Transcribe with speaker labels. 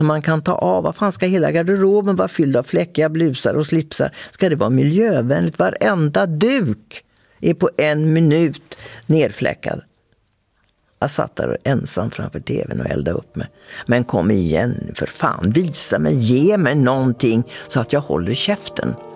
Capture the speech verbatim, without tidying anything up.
Speaker 1: man kan ta av. Vad fan ska hela garderoben vara fylld av fläckiga blusar och slipsar? Ska det vara miljövänligt? Varenda duk är på en minut nerfläckad. Jag satt där ensam framför tvn och eldade upp mig. Men kom igen för fan, visa mig, ge mig någonting så att jag håller käften.